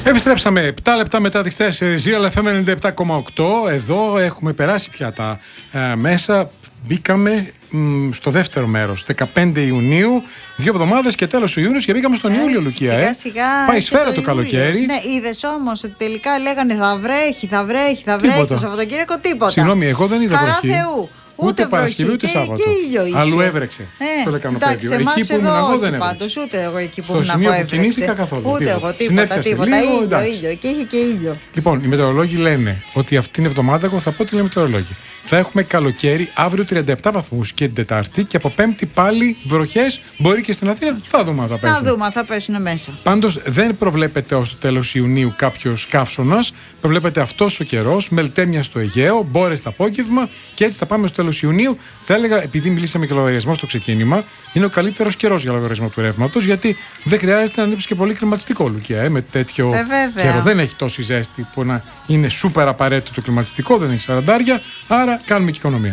Επιστρέψαμε 7 λεπτά μετά τις 4, Real FM 97,8. Εδώ έχουμε περάσει πια τα μέσα. Μπήκαμε στο δεύτερο μέρος, 15 Ιουνίου, 2 εβδομάδες και τέλος του Ιούνιου και μπήκαμε στον Ιούλιο, Λουκία. Σιγά σιγά πάει σφαίρα το καλοκαίρι. Ναι, είδες όμως ότι τελικά λέγανε θα βρέχει το Σαββατοκύριακο, τίποτα. Συγγνώμη, εγώ δεν είδα Χαρά βροχή. Θεού. Ούτε Παρασκευή ούτε Σάββατο. Και ήλιο είχε. Αλλού έβρεξε. Στο Λεκανοπέδιο. Εκεί που ήμουν εγώ δεν έβρεξε. Πάντως, ούτε εγώ εκεί που ήμουν εγώ έβρεξε. κινήθηκα καθόλου. Ούτε εγώ, τίποτα. Ήλιο. Και είχε και ήλιο. Λοιπόν, οι μετεωρολόγοι λένε ότι αυτήν την εβδομάδα, εγώ θα πω τι λένε οι μετεωρολόγοι, θα έχουμε καλοκαίρι, αύριο 37 βαθμούς και την Τετάρτη και από Πέμπτη πάλι βροχές. Μπορεί και στην Αθήνα. Θα δούμε αν θα πέσουν. Θα δούμε, θα πέσουν μέσα. Πάντως δεν προβλέπεται ως το τέλος Ιουνίου κάποιος καύσωνας. Προβλέπεται αυτός ο καιρός, μελτέμια στο Αιγαίο, μπόρες το απόγευμα και έτσι θα πάμε στο τέλος Ιουνίου. Θα έλεγα, επειδή μιλήσαμε για λογαριασμό στο ξεκίνημα, είναι ο καλύτερος καιρός για λογαριασμό του ρεύματος, γιατί δεν χρειάζεται να ανοίξει και πολύ κλιματιστικό, Λουκία. Με τέτοιο καιρό δεν έχει τόση ζέστη που να είναι σούπερ απαραίτητο το κλιματιστικό, δεν έχει 40, άρα κάνουμε και οικονομία.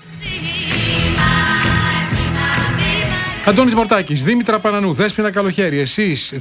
Αντώνης Μορτάκης, Δήμητρα Πανανού, Δέσποινα Καλοχέρη, εσείς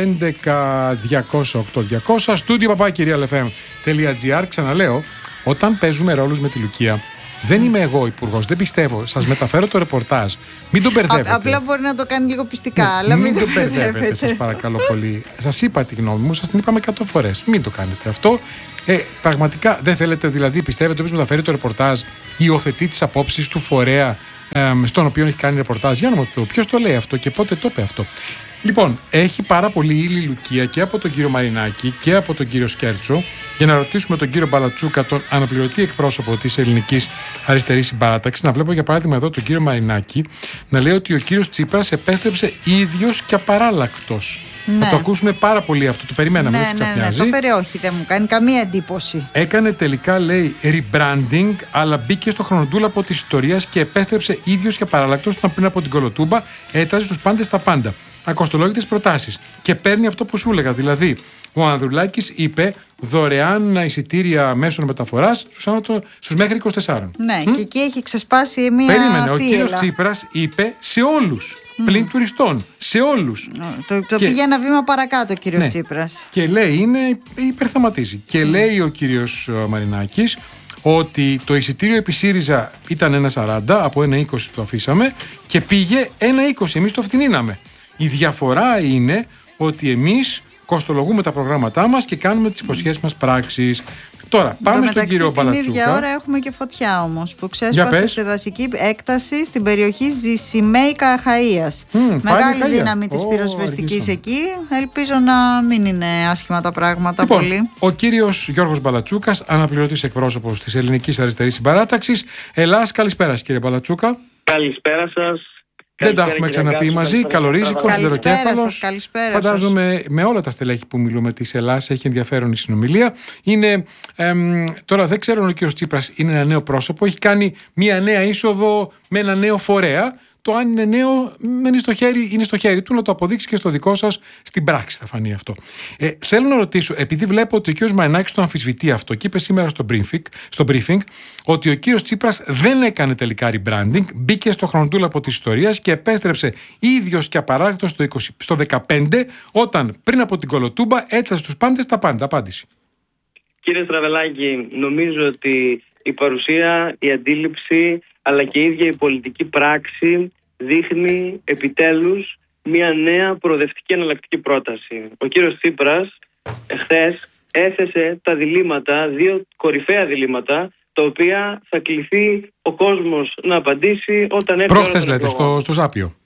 211-200-8200, στούντιο παπάκυριαλεφm.gr. Ξαναλέω, όταν παίζουμε ρόλους με τη Λουκία, δεν είμαι εγώ υπουργός, δεν πιστεύω. Σας μεταφέρω το ρεπορτάζ. Μην τον μπερδεύετε. Απλά μπορεί να το κάνει λίγο πιστικά, αλλά μην τον μπερδεύετε. Σας παρακαλώ πολύ. Σας είπα τη γνώμη μου, σας την είπαμε 100 φορές. Μην το κάνετε αυτό. Πραγματικά δεν θέλετε, δηλαδή, πιστεύετε ότι μεταφέρει το ρεπορτάζ, υιοθετεί τις απόψεις του φορέα στον οποίο έχει κάνει ρεπορτάζ. Για να μου το ποιος το λέει αυτό και πότε το είπε αυτό. Λοιπόν, έχει πάρα πολύ ύλη Λουκία και από τον κύριο Μαρινάκη και από τον κύριο Σκέρτσο για να ρωτήσουμε τον κύριο Μπαλατσούκα, τον αναπληρωτή εκπρόσωπο της Ελληνικής Αριστερής Συμπαράταξης. Να βλέπω για παράδειγμα εδώ τον κύριο Μαρινάκη να λέει ότι ο κύριος Τσίπρας επέστρεψε ίδιος και απαράλλακτος. Ναι. Θα το ακούσουμε πάρα πολύ αυτό. Το περιμέναμε. Ναι, το περιόχει, δεν μου κάνει καμία εντύπωση. Έκανε τελικά, λέει, rebranding, αλλά μπήκε στο χρονοτούλαπο της ιστορίας και επέστρεψε ίδιος και απαράλλακτος όταν πριν από την Κολοτούμπα έταζε τους πάντες τα πάντα. Ακοστολόγητες προτάσεις. Και παίρνει αυτό που σου έλεγα. Δηλαδή, ο Ανδρουλάκης είπε δωρεάν εισιτήρια μέσων μεταφοράς στους μέχρι 24. Ναι, και εκεί έχει ξεσπάσει μια Περίμενε, θύελα. ο κύριος Τσίπρας είπε σε όλους. Πλην τουριστών. Σε όλους. Το πήγε ένα βήμα παρακάτω ο κύριος Τσίπρας. Και λέει, υπερθεματίζει. Και λέει ο κύριος Μαρινάκης ότι το εισιτήριο επί ΣΥΡΙΖΑ ήταν 1,40, από 1,20 το αφήσαμε και πήγε 1,20. Εμείς το φτηνίναμε. Η διαφορά είναι ότι εμείς κοστολογούμε τα προγράμματά μας και κάνουμε τις υποσχέσεις μας πράξεις. Τώρα, πάμε στον κύριο Μπαλατσούκα. Την ίδια ώρα έχουμε και φωτιά όμως που ξέσπασε σε δασική έκταση στην περιοχή Ζησιμέικα Αχαΐας. Μεγάλη δύναμη της πυροσβεστικής εκεί. Ελπίζω να μην είναι άσχημα τα πράγματα πολύ. Ο κύριος Γιώργος Μπαλατσούκας, αναπληρωτής εκπρόσωπος της Ελληνικής Αριστερής Συμπαράταξης. Ελλάς, καλησπέρα κύριε Μπαλατσούκα. Καλησπέρα σας. Δεν τα έχουμε ξαναπεί μαζί. Καλορίζικος, σιδεροκέφαλος. Φαντάζομαι με όλα τα στελέχη που μιλούμε της Ελλάς έχει ενδιαφέρον η συνομιλία. Είναι, τώρα δεν ξέρω αν ο κ. Τσίπρας είναι ένα νέο πρόσωπο. Έχει κάνει μια νέα είσοδο με ένα νέο φορέα. Το αν είναι νέο είναι στο χέρι του να το αποδείξει και στο δικό σας στην πράξη θα φανεί αυτό. Θέλω να ρωτήσω, επειδή βλέπω ότι ο κ. Μαρινάκης το αμφισβητεί αυτό και είπε σήμερα στο briefing ότι ο κ. Τσίπρας δεν έκανε τελικά rebranding, μπήκε στο χρονοτούλαπο της ιστορίας και επέστρεψε ίδιος και απαράλλακτος στο 15 όταν πριν από την Κολοτούμπα έτασε τους πάντες τα πάντα. Απάντηση. Κύριε Στραβελάκη, νομίζω ότι η παρουσία, η αντίληψη αλλά και η ίδια η πολιτική πράξη δείχνει επιτέλους μια νέα προοδευτική εναλλακτική πρόταση. Ο κύριος Τσίπρας χθες έθεσε τα διλήμματα, δύο κορυφαία διλήμματα, τα οποία θα κληθεί ο κόσμος να απαντήσει όταν έρθει. Προχθές λέτε, στο Ζάπιο.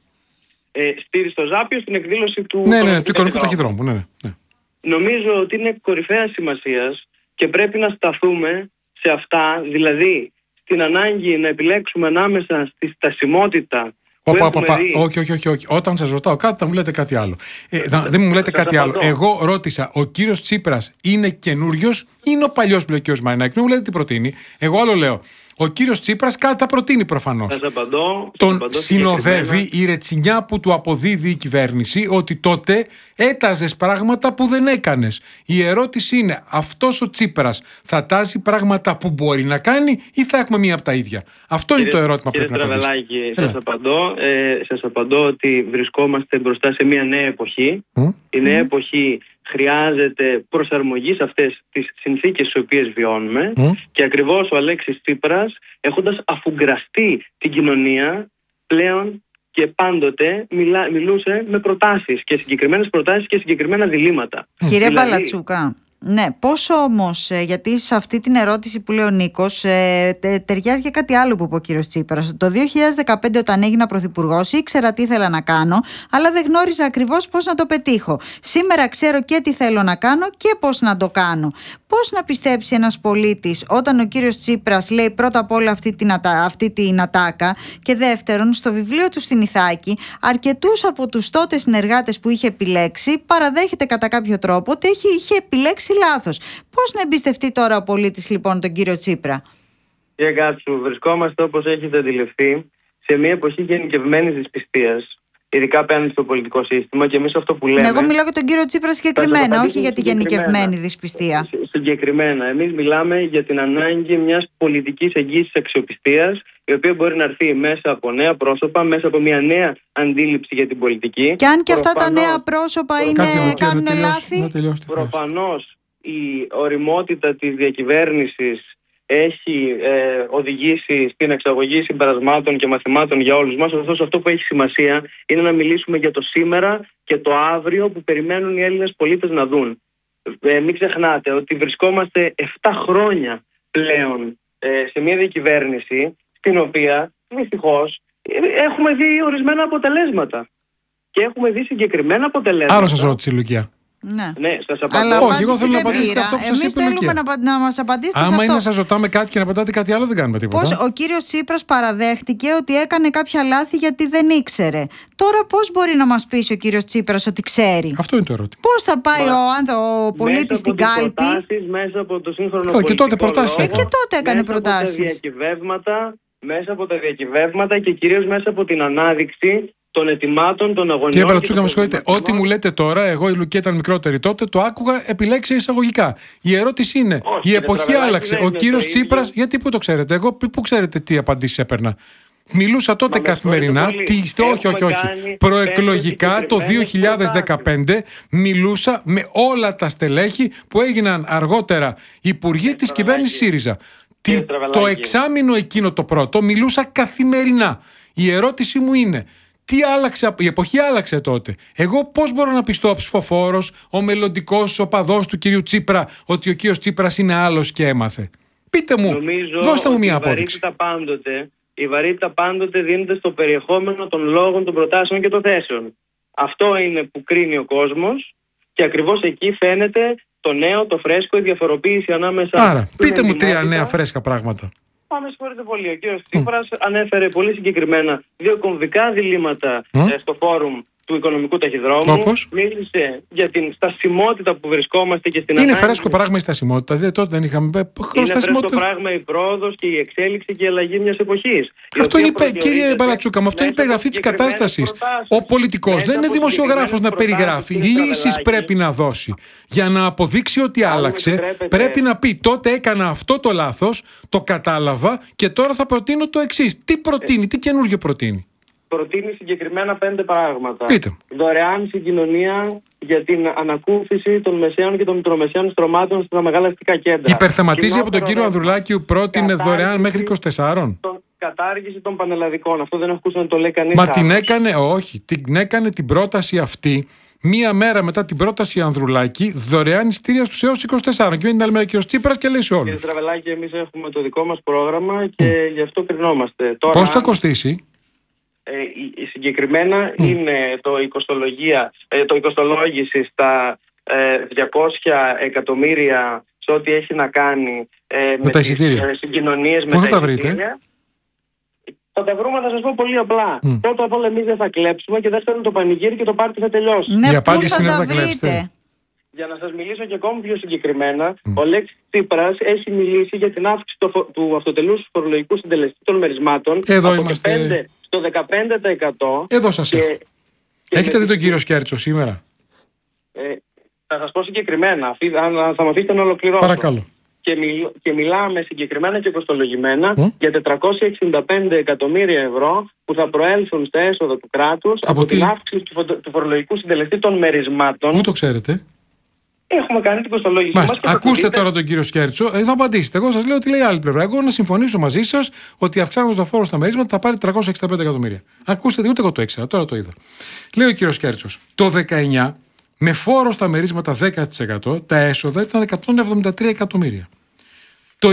Στο Ζάπιο, στην εκδήλωση του Οικονομικού Ταχυδρόμου. Ναι. Νομίζω ότι είναι κορυφαία σημασίας και πρέπει να σταθούμε σε αυτά, δηλαδή την ανάγκη να επιλέξουμε ανάμεσα στη στασιμότητα. Όχι. Όταν σας ρωτάω κάτι θα μου λέτε κάτι άλλο. Δεν μου λέτε κάτι άλλο. Εγώ ρώτησα, ο κύριος Τσίπρας είναι καινούριος ή είναι ο παλιός που λέει ο κύριος Μαρινάκη? Δεν μου λέτε τι προτείνει. Εγώ άλλο λέω. Ο κύριος Τσίπρας κάτι θα προτείνει προφανώς. Τον συνοδεύει η ρετσινιά που του αποδίδει η κυβέρνηση ότι τότε έταζες πράγματα που δεν έκανες. Η ερώτηση είναι, αυτός ο Τσίπρας θα τάζει πράγματα που μπορεί να κάνει ή θα έχουμε μία από τα ίδια? Αυτό είναι το ερώτημα που πρέπει να απαντήσετε. Κύριε Στραβελάκη, σας απαντώ ότι βρισκόμαστε μπροστά σε μία νέα εποχή. Η νέα εποχή χρειάζεται προσαρμογή σε αυτές τις συνθήκες στις οποίες βιώνουμε και ακριβώς ο Αλέξης Τσίπρας, έχοντας αφουγκραστεί την κοινωνία, πλέον και πάντοτε μιλούσε με προτάσεις και συγκεκριμένες προτάσεις και συγκεκριμένα διλήμματα. Κύριε Μπαλατσούκα, ναι, πόσο όμως, γιατί σε αυτή την ερώτηση που λέει ο Νίκος ταιριάζει και κάτι άλλο που είπε ο κύριος Τσίπρας. Το 2015 όταν έγινα πρωθυπουργός ήξερα τι ήθελα να κάνω, αλλά δεν γνώριζα ακριβώς πώς να το πετύχω. Σήμερα ξέρω και τι θέλω να κάνω και πώς να το κάνω. Πώς να πιστέψει ένας πολίτης όταν ο κύριος Τσίπρας λέει πρώτα απ' όλα αυτή την ατάκα και δεύτερον στο βιβλίο του στην Ιθάκη αρκετούς από τους τότε συνεργάτες που είχε επιλέξει παραδέχεται κατά κάποιο τρόπο ότι είχε επιλέξει λάθος. Πώς να εμπιστευτεί τώρα ο πολίτης λοιπόν τον κύριο Τσίπρα? Κύριε Κάτσου, βρισκόμαστε όπως έχετε αντιληφθεί σε μια εποχή γενικευμένης δυσπιστίας. Ειδικά απέναντι στο πολιτικό σύστημα και εμείς αυτό που λέμε. Εγώ μιλάω για τον κύριο Τσίπρα συγκεκριμένα, όχι για τη γενικευμένη δυσπιστία. Συγκεκριμένα. Εμείς μιλάμε για την ανάγκη μιας πολιτικής εγγύησης αξιοπιστίας, η οποία μπορεί να έρθει μέσα από νέα πρόσωπα, μέσα από μια νέα αντίληψη για την πολιτική. Και αν και αυτά τα νέα πρόσωπα κάνουν λάθη. Προφανώς η ωριμότητα της διακυβέρνησης έχει οδηγήσει στην εξαγωγή συμπερασμάτων και μαθημάτων για όλους μας. Ωστόσο, αυτό που έχει σημασία είναι να μιλήσουμε για το σήμερα και το αύριο που περιμένουν οι Έλληνες πολίτες να δουν. Μην ξεχνάτε ότι βρισκόμαστε 7 χρόνια πλέον σε μια διακυβέρνηση στην οποία δυστυχώς έχουμε δει ορισμένα αποτελέσματα. Και έχουμε δει συγκεκριμένα αποτελέσματα. Άρα σας ρώτησε η Λουκία. Ναι, σας απαντώ. Αλλά όχι, εγώ θέλω να απαντήσετε αυτό που σας είπε. Εμείς θέλουμε να μας απαντήσετε σε αυτό. Άμα είναι να σας ρωτάμε κάτι και να απαντάτε κάτι άλλο, δεν κάνουμε τίποτα. Πώς ο κύριος Τσίπρας παραδέχτηκε ότι έκανε κάποια λάθη γιατί δεν ήξερε. Τώρα πώς μπορεί να μας πείσει ο κύριος Τσίπρας ότι ξέρει? Αυτό είναι το ερώτημα. Πώς θα πάει ο πολίτης στην κάλπη? Μέσα από το σύγχρονο πολιτικό και τότε προτάσεις και τότε έκανε προτάσεις. Μέσα από τα διακυβεύματα και κυρίως μέσα από την ανάδειξη των ετοιμάτων, των αγωνιών. Κύριε Μπαλατσούκα, με συγχωρείτε. Ό,τι μου λέτε τώρα, εγώ η Λουκία ήταν μικρότερη τότε, το άκουγα επιλέξει εισαγωγικά. Η ερώτηση είναι, η εποχή άλλαξε. Ο κύριος Τσίπρας, γιατί πού το ξέρετε? Εγώ πού ξέρετε τι απαντήσεις έπαιρνα? Μιλούσα τότε καθημερινά, όχι. Προεκλογικά το 2015 μιλούσα με όλα τα στελέχη που έγιναν αργότερα υπουργοί της κυβέρνησης ΣΥΡΙΖΑ. Το εξάμηνο εκείνο το πρώτο μιλούσα καθημερινά. Η ερώτηση μου είναι, τι άλλαξε, η εποχή άλλαξε τότε. Εγώ πώς μπορώ να πιστώ ο ψηφοφόρος, ο μελλοντικός οπαδός του κυρίου Τσίπρα, ότι ο κύριος Τσίπρας είναι άλλος και έμαθε? Πείτε μου, δώστε μου μια απόδειξη. Η βαρύτητα πάντοτε δίνεται στο περιεχόμενο των λόγων, των προτάσεων και των θέσεων. Αυτό είναι που κρίνει ο κόσμος και ακριβώς εκεί φαίνεται το νέο, το φρέσκο, η διαφοροποίηση ανάμεσα. Άρα, πείτε μου 3 νέα φρέσκα πράγματα. Πάμε, συγχωρείτε πολύ. Ο κύριος Τσίπρας ανέφερε πολύ συγκεκριμένα 2 κομβικά διλήμματα στο φόρουμ του οικονομικού ταχυδρόμου. Όπως? Μίλησε για την στασιμότητα που βρισκόμαστε και στην ανάγκη. Είναι φρέσκο πράγμα η στασιμότητα. Τότε δεν είχαμε είναι φρέσκο πράγμα η πρόοδος και η εξέλιξη και η αλλαγή μιας εποχής. Αυτό είναι, κύριε Μπαλατσούκα, αυτό είναι η περιγραφή της κατάστασης. Ο πολιτικός δεν είναι δημοσιογράφος να περιγράφει. Λύσεις πρέπει να δώσει. Για να αποδείξει ότι άλλαξε, πρέπει να πει τότε έκανα αυτό το λάθος, το κατάλαβα και τώρα θα προτείνω το εξής. Τι προτείνει, τι καινούργιο προτείνει? Προτείνει συγκεκριμένα 5 πράγματα. Πείτε. Δωρεάν συγκοινωνία για την ανακούφιση των μεσαίων και των μικρομεσαίων στρωμάτων στα μεγάλα αστικά κέντρα. Υπερθεματίζει από τον κύριο Ανδρουλάκη που πρότεινε δωρεάν μέχρι 24. Κατάργηση των πανελλαδικών. Αυτό δεν έχω ακούσει να το λέει κανείς. Μα την έκανε, όχι, την έκανε την πρόταση αυτή μία μέρα μετά την πρόταση Ανδρουλάκη, δωρεάν ειστήρια στους έως 24. Και είναι άλλη μέρα ο Τσίπρας και λέει σε όλους. Κύριε Στραβελάκη, εμείς έχουμε το δικό μας πρόγραμμα και γι' αυτό κρινόμαστε. Πώς θα κοστίσει? Συγκεκριμένα είναι το οικοστολόγηση στα 200 εκατομμύρια σε ό,τι έχει να κάνει με τα εισιτήρια. Τις συγκοινωνίες με τα εισιτήρια. βρείτε? Θα τα βρούμε, θα σας πω πολύ απλά. Πρώτα απ' όλα εμείς δεν θα κλέψουμε και δεύτερον το πανηγύρι και το πάρτι θα τελειώσει. Ναι, πού θα τα βρείτε? Για να σας μιλήσω και ακόμη πιο συγκεκριμένα, ο Αλέξης Τσίπρας έχει μιλήσει για την αύξηση του αυτοτελούς φορολογικού συντελεστή των μερισμάτων. Εδώ από είμαστε. 5% στο 15%. Εδώ σας έχω. Έχετε δει τον κύριο Σκέρτσο σήμερα? Θα σας πω συγκεκριμένα, θα με αφήσετε να ολοκληρώσω. Παρακαλώ. Και μιλάμε συγκεκριμένα και κοστολογημένα για 465 εκατομμύρια ευρώ που θα προέλθουν στα έσοδα του κράτους από την αύξηση του φορολογικού συντελεστή των μερισμάτων. Πού το ξέρετε? Έχουμε κάνει την κοστολόγηση μας. Ακούστε τώρα τον κύριο Σκέρτσο, θα απαντήσετε. Εγώ σας λέω ότι λέει άλλη πλευρά. Εγώ να συμφωνήσω μαζί σας ότι αυξάνοντας το φόρο στα μερίσματα θα πάρει 365 εκατομμύρια. Ακούστε, ούτε εγώ το ήξερα, τώρα το είδα. Λέει ο κύριος Σκέρτσος, το 19 με φόρο στα μερίσματα 10% τα έσοδα ήταν 173 εκατομμύρια. Το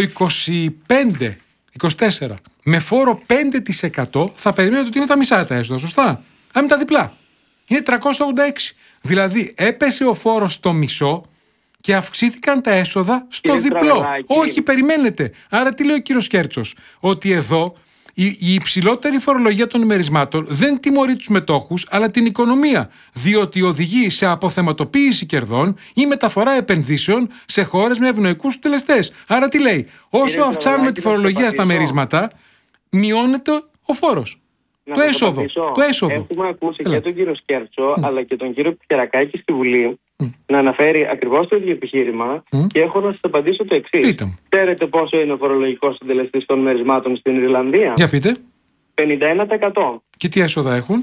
24 με φόρο 5% θα περιμένετε ότι είναι τα μισά τα έσοδα, σωστά? Αν είναι τα διπλά. Είναι 386. Δηλαδή έπεσε ο φόρος στο μισό και αυξήθηκαν τα έσοδα στο διπλό. Όχι, περιμένετε. Άρα τι λέει ο κύριος Σκέρτσος? Ότι εδώ η υψηλότερη φορολογία των ημερισμάτων δεν τιμωρεί τους μετόχους, αλλά την οικονομία. Διότι οδηγεί σε αποθεματοποίηση κερδών ή μεταφορά επενδύσεων σε χώρες με ευνοϊκούς συντελεστές. Άρα τι λέει? Όσο αυξάνουμε τη φορολογία στα μερίσματα, μειώνεται ο φόρος. Το έσοδο. Έχουμε ακούσει και τον κύριο Σκέρτσο αλλά και τον κύριο Πιερακάκη στη Βουλή να αναφέρει ακριβώς το ίδιο επιχείρημα και έχω να σας απαντήσω το εξής. Ξέρετε πόσο είναι ο φορολογικός συντελεστής των μερισμάτων στην Ιρλανδία? Για πείτε. 51%. Και τι έσοδα έχουν?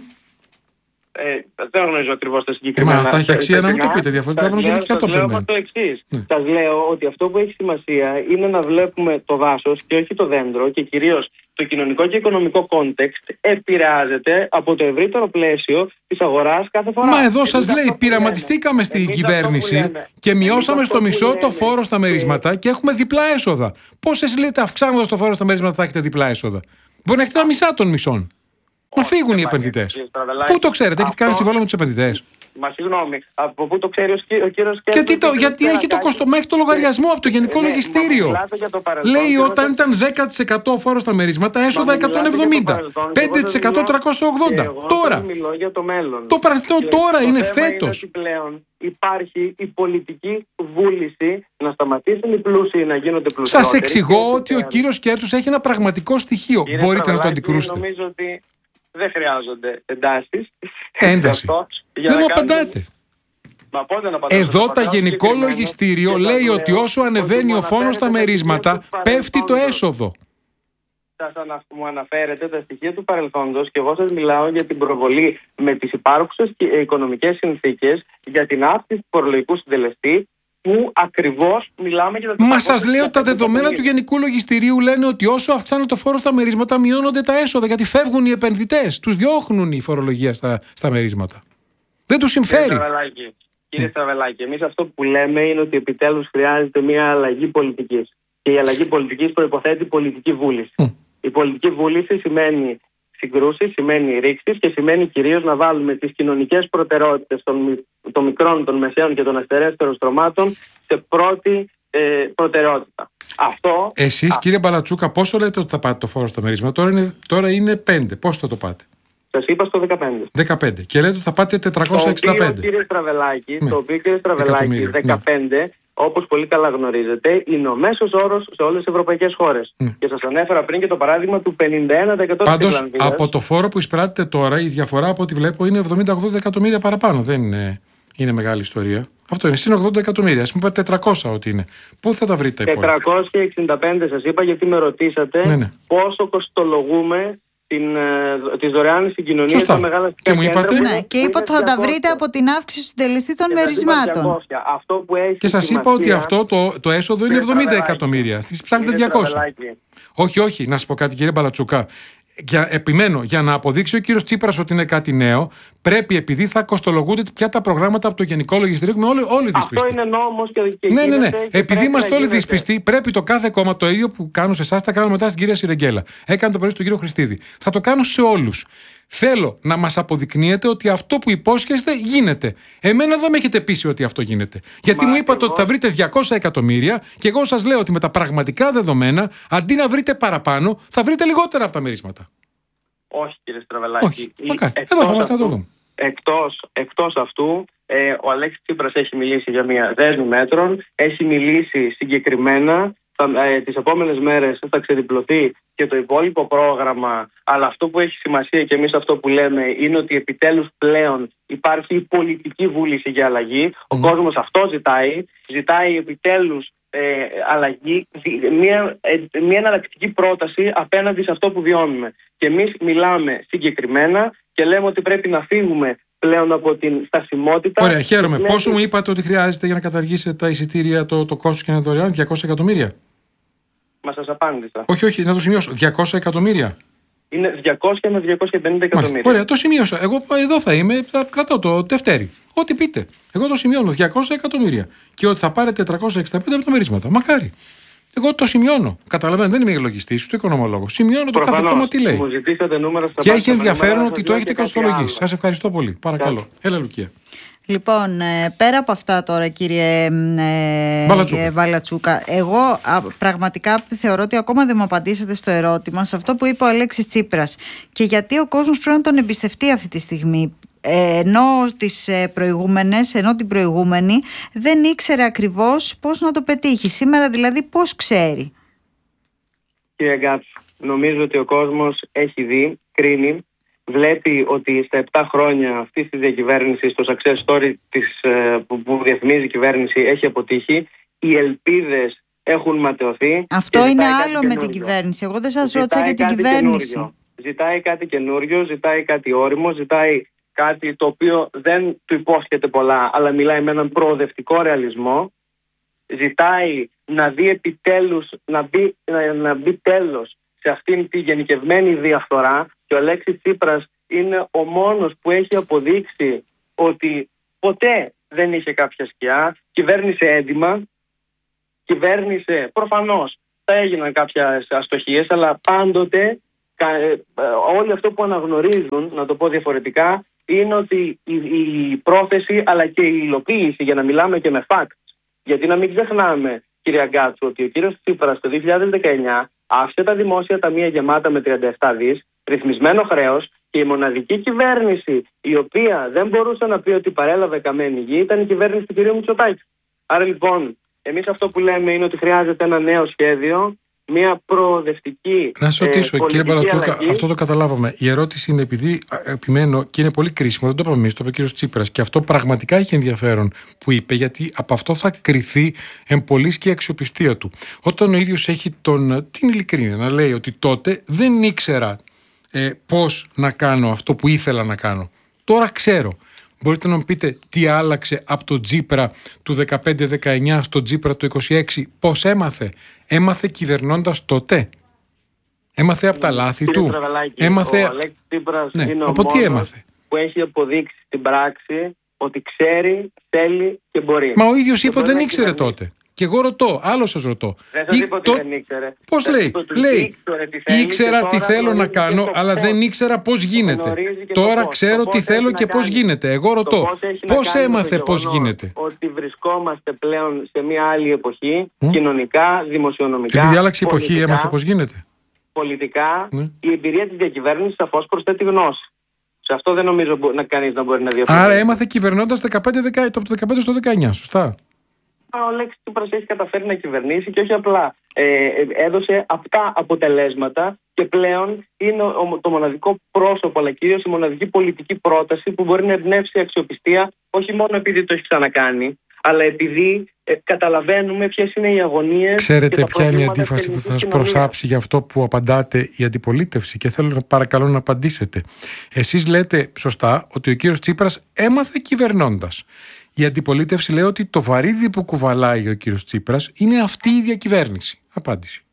Δεν γνωρίζω ακριβώς τα συγκεκριμένα. Μα θα έχει αξία να μου το πείτε, διαφορετικά να γίνει και λέω το εξής. Σας λέω ότι αυτό που έχει σημασία είναι να βλέπουμε το δάσος και όχι το δέντρο και κυρίως το κοινωνικό και οικονομικό context επηρεάζεται από το ευρύτερο πλαίσιο της αγοράς κάθε φορά. Μα εδώ σας λέει, πειραματιστήκαμε στην κυβέρνηση και μειώσαμε στο μισό το φόρο στα μερίσματα και έχουμε διπλά έσοδα. Πώς εσείς λέτε αυξάνοντας το φόρο στα μερίσματα θα έχετε διπλά έσοδα? Μπορεί να έχετε τα μισά των μισών. Να φύγουν οι επενδυτές. Πού το ξέρετε, έχετε κάνει συμβόλαιο με τους επενδυτές? Μα συγγνώμη, από πού το ξέρει ο κύριος Σκέρτσος? Γιατί έχει το κοστομάχη το λογαριασμό από το Γενικό Λογιστήριο. Λέει όταν ήταν 10% φόρο στα μερίσματα, έσοδα 170, 5% 380. Τώρα. Μιλώ για το μέλλον. Το παρελθόν τώρα είναι φέτος. Πλέον υπάρχει η πολιτική βούληση να σταματήσουν οι πλούσιοι να γίνονται πλουσιότεροι. Σας εξηγώ ότι ο κύριος Σκέρτσος έχει ένα πραγματικό στοιχείο. Μπορείτε να το αντικρούσετε? Νομίζω ότι δεν χρειάζονται εντάσεις. Ένταση. Δεν μου απαντάτε. Εδώ τα Γενικό Λογιστήριο λέει ότι όσο ανεβαίνει ο φόρος στα μερίσματα, πέφτει το έσοδο. Μου αναφέρετε τα στοιχεία του παρελθόντος και εγώ σας μιλάω για την προβολή με τις υπάρχουσες οικονομικές συνθήκες για την αύξηση του φορολογικού συντελεστή, που ακριβώς μιλάμε για τα. Μα σας λέω τα δεδομένα του Γενικού Λογιστηρίου λένε ότι όσο αυξάνεται το φόρο στα μερίσματα, μειώνονται τα έσοδα. Γιατί φεύγουν οι επενδυτές. Τους διώχνουν η φορολογία στα μερίσματα. Δεν τους συμφέρει. Κύριε Στραβελάκη, εμείς αυτό που λέμε είναι ότι επιτέλους χρειάζεται μια αλλαγή πολιτικής. Και η αλλαγή πολιτικής προϋποθέτει πολιτική βούληση. Η πολιτική βούληση σημαίνει συγκρούσεις, σημαίνει ρήξεις και σημαίνει κυρίως να βάλουμε τις κοινωνικές προτεραιότητες των μικρών, των μεσαίων και των αστερέστερων στρωμάτων σε πρώτη προτεραιότητα. Αυτό. Εσείς, κύριε Μπαλατσούκα, πόσο λέτε ότι θα πάτε το φόρο στο μερίσμα? Τώρα είναι 5. Πώς θα το πάτε? Σας είπα στο 15. 15. Και λέτε ότι θα πάτε 465. Το οποίο, κύριε Στραβελάκη, 15, όπως πολύ καλά γνωρίζετε, είναι ο μέσος όρος σε όλες τις ευρωπαϊκές χώρες. Και σας ανέφερα πριν και το παράδειγμα του 51%. Πάντως, από το φόρο που εισπράττετε τώρα, η διαφορά από ό,τι βλέπω είναι 70-80 εκατομμύρια παραπάνω. Δεν είναι μεγάλη ιστορία. Αυτό είναι. Συν 80 εκατομμύρια. Ας πούμε 400 ότι είναι. Πού θα τα βρείτε τα υπόλοιπα? 465 σας είπα, γιατί με ρωτήσατε πόσο κοστολογούμε τις δωρεάν συγκοινωνίες στα μεγάλα και μου είπατε. Και είπα ότι θα τα βρείτε από την αύξηση του τελεστή των μερισμάτων. Και σας είπα ότι αυτό το έσοδο είναι 70 εκατομμύρια. Στις ψάχνετε 200. Όχι, να σας πω κάτι, κύριε Μπαλατσούκα. Επιμένω, για να αποδείξει ο κύριος Τσίπρας ότι είναι κάτι νέο, πρέπει, επειδή θα κοστολογούνται πια τα προγράμματα από το Γενικό Λογιστήριο, με όλοι δυσπιστοί. Αυτό είναι νόμος και ναι. Επειδή είμαστε όλοι δυσπιστοί, πρέπει το κάθε κόμμα, το ίδιο που κάνουν σε εσάς, θα κάνουν μετά στην κυρία Σιρεγγέλα. Έκανε το πρωί στον κύριο Χριστίδη. Θα το κάνω σε όλους. Θέλω να μας αποδεικνύετε ότι αυτό που υπόσχεστε γίνεται. Εμένα δεν με έχετε πείσει ότι αυτό γίνεται. Γιατί μου είπατε ότι θα βρείτε 200 εκατομμύρια και εγώ σας λέω ότι με τα πραγματικά δεδομένα, αντί να βρείτε παραπάνω, θα βρείτε λιγότερα από τα μερίσματα. Όχι, κύριε Στραβελάκη. Εδώ θα είμαστε να το δούμε. Εκτός αυτού, ο Αλέξης Τσίπρας έχει μιλήσει για μια δέσμη μέτρων, έχει μιλήσει συγκεκριμένα. Τις επόμενες μέρες θα ξεδιπλωθεί και το υπόλοιπο πρόγραμμα, αλλά αυτό που έχει σημασία και εμείς αυτό που λέμε είναι ότι επιτέλους πλέον υπάρχει η πολιτική βούληση για αλλαγή. Ο κόσμος αυτό ζητάει επιτέλους αλλαγή, μια εναλλακτική πρόταση απέναντι σε αυτό που βιώνουμε. Και εμείς μιλάμε συγκεκριμένα και λέμε ότι πρέπει να φύγουμε πλέον από την στασιμότητα. Ωραία, χαίρομαι. Πόσο μου είπατε ότι χρειάζεται για να καταργήσετε τα εισιτήρια, το κόστος και να δωρεάν? 200 εκατομμύρια. Μα σας απάντησα. Όχι, να το σημειώσω. 200 εκατομμύρια. Είναι 200 με 250 εκατομμύρια. Ωραία, το σημείωσα. Εγώ εδώ θα είμαι, θα κρατάω το Δευτέρι. Ό,τι πείτε. Εγώ το σημειώνω. 200 εκατομμύρια. Και ότι θα πάρετε 465 από τα μερίσματα. Μακάρι. Εγώ το σημειώνω. Καταλαβαίνετε, δεν είμαι λογιστής, ούτε οικονομολόγος. Σημειώνω το κάθε κόμμα τι λέει. Μου ζητήσατε νούμερα στα και έχει ενδιαφέρον ότι το έχετε κοστολογήσει. Σας ευχαριστώ πολύ. Παρακαλώ. Έλα, Λουκία. Λοιπόν, πέρα από αυτά τώρα, κύριε Βαλατσούκα, εγώ πραγματικά θεωρώ ότι ακόμα δεν μου απαντήσατε στο ερώτημα, σε αυτό που είπε ο Αλέξης Τσίπρας. Και γιατί ο κόσμος πρέπει να τον εμπιστευτεί αυτή τη στιγμή. Ενώ την προηγούμενη δεν ήξερε ακριβώς πώς να το πετύχει. Σήμερα δηλαδή πώς ξέρει? Κύριε Γκάτς, νομίζω ότι ο κόσμος έχει δει, κρίνει, βλέπει ότι στα 7 χρόνια αυτής της διακυβέρνησης, το success story που διαφημίζει η κυβέρνηση έχει αποτύχει, οι ελπίδες έχουν ματαιωθεί. Αυτό είναι άλλο με την κυβέρνηση. Εγώ δεν σας ρώτησα για την κυβέρνηση. Καινούριο. Ζητάει κάτι καινούριο, ζητάει κάτι όριμο, ζητάει κάτι το οποίο δεν του υπόσχεται πολλά, αλλά μιλάει με έναν προοδευτικό ρεαλισμό. Ζητάει να δει επιτέλους, να μπει τέλος σε αυτήν τη γενικευμένη διαφθορά. Και ο Αλέξης Τσίπρας είναι ο μόνος που έχει αποδείξει ότι ποτέ δεν είχε κάποια σκιά. Κυβέρνησε έντιμα, κυβέρνησε, προφανώς θα έγιναν κάποιες αστοχίες, αλλά πάντοτε όλοι αυτό που αναγνωρίζουν, να το πω διαφορετικά, είναι ότι η πρόθεση αλλά και η υλοποίηση, για να μιλάμε και με facts, γιατί να μην ξεχνάμε, κυρία Γκάτσου, ότι ο κύριος Τσίπρας το 2019 άφησε τα δημόσια ταμεία γεμάτα με 37 δις, ρυθμισμένο χρέος, και η μοναδική κυβέρνηση η οποία δεν μπορούσε να πει ότι παρέλαβε καμένη γη ήταν η κυβέρνηση του κ. Μητσοτάκη. Άρα λοιπόν, εμείς αυτό που λέμε είναι ότι χρειάζεται ένα νέο σχέδιο, μια προοδευτική. Να σα ρωτήσω, κύριε Μπαλατσούκα, αυτό το καταλάβαμε. Η ερώτηση είναι, επειδή επιμένω και είναι πολύ κρίσιμο, δεν το είπαμε εμείς, το είπε ο κ. Τσίπρας, και αυτό πραγματικά έχει ενδιαφέρον που είπε, γιατί από αυτό θα κριθεί εμπολής και η αξιοπιστία του. Όταν ο ίδιος έχει την ειλικρίνεια να λέει ότι τότε δεν ήξερα πώς να κάνω αυτό που ήθελα να κάνω. Τώρα ξέρω. Μπορείτε να μου πείτε τι άλλαξε από το Τσίπρα του 15-19 στο Τσίπρα του 26, πώς έμαθε? Έμαθε κυβερνώντας τότε. Έμαθε από τα λάθη του. Έμαθε. Ο Αλέξης Τσίπρας είναι ο μόνος που έχει αποδείξει στην πράξη ότι ξέρει, θέλει και μπορεί. Μα ο ίδιος είπε ότι δεν ήξερε τότε. Και εγώ ρωτώ, άλλο σας ρωτώ. Δεν σας είπα ότι δεν ήξερε. Πώς λέει? Λέει, ήξερα τι θέλω να κάνω, αλλά δεν ήξερα πώς γίνεται. Τώρα ξέρω τι θέλω και πώς γίνεται. Εγώ ρωτώ, πώς έμαθε πώς γίνεται? Ότι βρισκόμαστε πλέον σε μια άλλη εποχή, κοινωνικά, δημοσιονομικά. Και επειδή άλλαξε η εποχή, έμαθε πώς γίνεται. Πολιτικά, η εμπειρία της διακυβέρνησης σαφώς προσθέτει γνώση. Σε αυτό δεν νομίζω να κανείς να μπορεί να διαφωνήσει. Άρα έμαθε κυβερνώντας από το 15 στο 19, σωστά? Ο Αλέξης Τσίπρας έχει καταφέρει να κυβερνήσει και όχι απλά έδωσε απτά αποτελέσματα και πλέον είναι το μοναδικό πρόσωπο, αλλά κυρίως η μοναδική πολιτική πρόταση που μπορεί να εμπνεύσει αξιοπιστία, όχι μόνο επειδή το έχει ξανακάνει, αλλά επειδή καταλαβαίνουμε ποιες είναι οι αγωνίες. Ξέρετε ποια είναι η αντίφαση που θα σας προσάψει για αυτό που απαντάτε η αντιπολίτευση, και θέλω παρακαλώ να απαντήσετε. Εσείς λέτε σωστά ότι ο κύριος Τσίπρας έμαθε κυβερνώντας. Η αντιπολίτευση λέει ότι το βαρύδι που κουβαλάει ο κύριος Τσίπρας είναι αυτή η διακυβέρνηση. Απάντηση.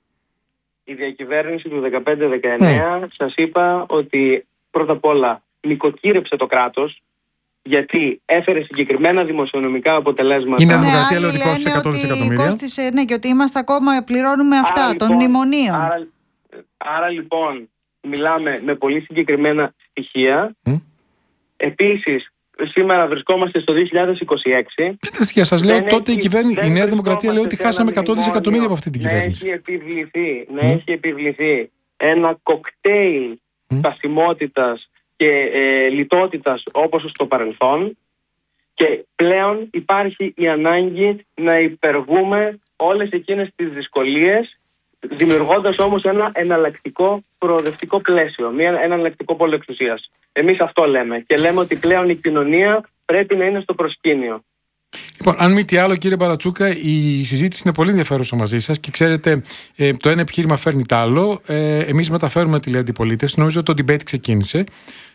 Η διακυβέρνηση του 15-19 σας είπα ότι πρώτα απ' όλα νοικοκύρεψε το κράτος, γιατί έφερε συγκεκριμένα δημοσιονομικά αποτελέσματα. Είναι δημοκρατία, λέει ότι κόστησε 100 δισεκατομμύρια. Ναι, και ότι είμαστε ακόμα, πληρώνουμε αυτά των μνημονίων. Άρα λοιπόν μιλάμε με πολύ συγκεκριμένα στοιχεία. Επίσης, σήμερα βρισκόμαστε στο 2026. Ποια στοιχεία σας λέω? Τότε η Νέα Δημοκρατία λέει ότι χάσαμε 100 δισεκατομμύρια από αυτή την κυβέρνηση. Να έχει επιβληθεί ένα κοκτέιλ στασιμότητας και λιτότητας όπως στο παρελθόν, και πλέον υπάρχει η ανάγκη να υπερβούμε όλες εκείνες τις δυσκολίες, δημιουργώντας όμως ένα εναλλακτικό προοδευτικό πλαίσιο, ένα εναλλακτικό πόλο εξουσίας. Εμείς αυτό λέμε, και λέμε ότι πλέον η κοινωνία πρέπει να είναι στο προσκήνιο. Λοιπόν, αν μη τι άλλο, κύριε Μπαλατσούκα, η συζήτηση είναι πολύ ενδιαφέρουσα μαζί σας, και ξέρετε, το ένα επιχείρημα φέρνει το άλλο. Εμείς μεταφέρουμε τη αντιπολίτευση. Νομίζω ότι το debate ξεκίνησε.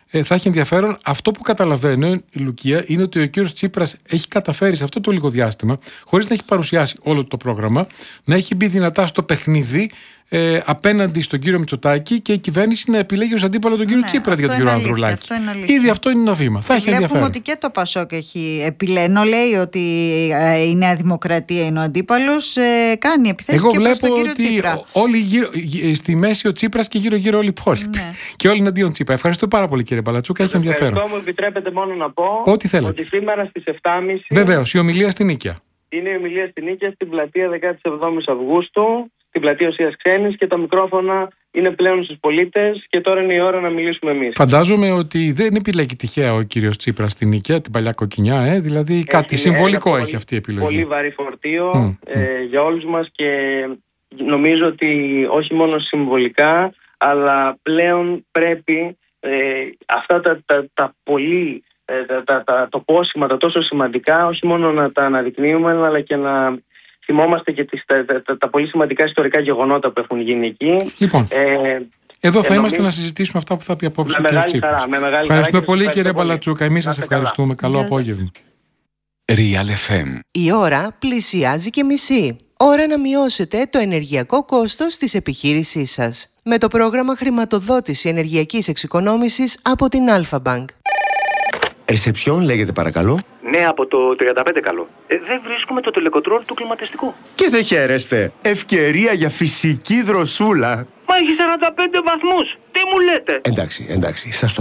θα έχει ενδιαφέρον. Αυτό που καταλαβαίνω, η Λουκία, είναι ότι ο κύριος Τσίπρας έχει καταφέρει σε αυτό το λίγο διάστημα, χωρίς να έχει παρουσιάσει όλο το πρόγραμμα, να έχει μπει δυνατά στο παιχνίδι απέναντι στον κύριο Μητσοτάκη και η κυβέρνηση να επιλέγει ως αντίπαλο τον κύριο Τσίπρα για τον κύριο Ανδρουλάκη. Ήδη αυτό είναι ένα βήμα. Θα έχει ενδιαφέρον. Βλέπουμε ότι και το Πασόκ έχει επιλένω, λέει ότι η Νέα Δημοκρατία είναι ο αντίπαλος, κάνει επιθέσεις και προς τον κύριο Τσίπρα. Εγώ βλέπω ότι όλοι στη μέση ο Τσίπρας και γύρω-γύρω όλοι οι υπόλοιποι. Ναι. Και όλοι εναντίον Τσίπρα. Ευχαριστώ πάρα πολύ, κύριε Μπαλατσούκα, έχει ενδιαφέρον. Ευχαριστώ, μου επιτρέπετε μόνο να πω ότι σήμερα στις 7.30. Βεβαίως, η ομιλία στην Νίκαια. Είναι η ομιλία στην Νίκαια, στην πλατεία 17 Αυγούστου, στην πλατεία Οσίας Ξένης, και τα μικρόφωνα είναι πλέον στους πολίτες και τώρα είναι η ώρα να μιλήσουμε εμείς. Φαντάζομαι ότι δεν επιλέγει τυχαία ο κύριος Τσίπρας στην Νίκαια, την παλιά κοκκινιά, δηλαδή κάτι συμβολικό έχει αυτή η επιλογή. Πολύ βαρύ φορτίο για όλους μας και νομίζω ότι όχι μόνο συμβολικά, αλλά πλέον πρέπει αυτά τα πολύ τα πόσιμα, τα τόσο σημαντικά, όχι μόνο να τα αναδεικνύουμε, αλλά και να θυμόμαστε και τα πολύ σημαντικά ιστορικά γεγονότα που έχουν γίνει εκεί. Λοιπόν, εδώ θα είμαστε να συζητήσουμε αυτά που θα πει απόψε ο κ. Τσίπρας. Ευχαριστούμε πολύ, κύριε Μπαλατσούκα. Εμείς σας ευχαριστούμε. Καλό απόγευμα. Real FM. Η ώρα πλησιάζει και μισή. Ώρα να μειώσετε το ενεργειακό κόστος της επιχείρησής σας με το πρόγραμμα χρηματοδότηση ενεργειακής εξοικονόμησης από την Alpha Bank. Σε ποιον λέγεται παρακαλώ? Ναι, από το 35 καλό. Δεν βρίσκουμε το τελεκοτρόλ του κλιματιστικού. Και δεν χαίρεστε. Ευκαιρία για φυσική δροσούλα. Μα έχει 45 βαθμούς. Τι μου λέτε? Εντάξει, σας το